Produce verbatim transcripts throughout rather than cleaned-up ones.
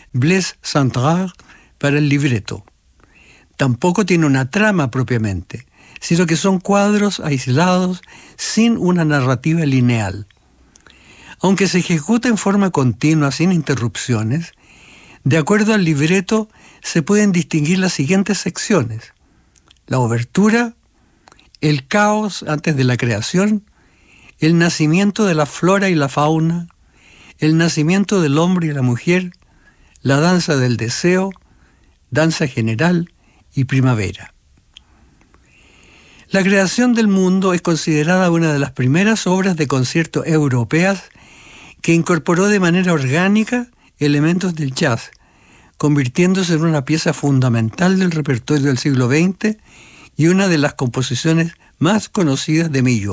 Blaise Cendrars para el libreto. Tampoco tiene una trama propiamente, sino que son cuadros aislados sin una narrativa lineal. Aunque se ejecuta en forma continua sin interrupciones, de acuerdo al libreto se pueden distinguir las siguientes secciones: la obertura, el caos antes de la creación, el nacimiento de la flora y la fauna, el nacimiento del hombre y la mujer, la danza del deseo, danza general y primavera. La creación del mundo es considerada una de las primeras obras de concierto europeas que incorporó de manera orgánica elementos del jazz, convirtiéndose en una pieza fundamental del repertorio del siglo veinte y una de las composiciones más conocidas de Milhaud.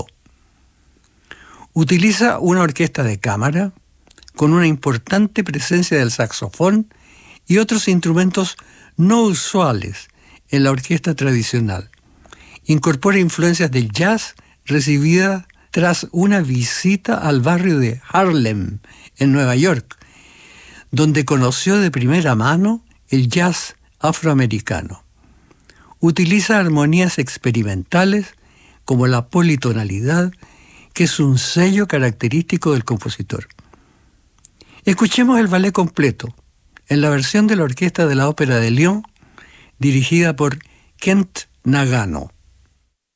Utiliza una orquesta de cámara con una importante presencia del saxofón y otros instrumentos no usuales en la orquesta tradicional. Incorpora influencias del jazz recibidas tras una visita al barrio de Harlem, en Nueva York, donde conoció de primera mano el jazz afroamericano. Utiliza armonías experimentales como la politonalidad, que es un sello característico del compositor. Escuchemos el ballet completo, en la versión de la Orquesta de la Ópera de Lyon, dirigida por Kent Nagano.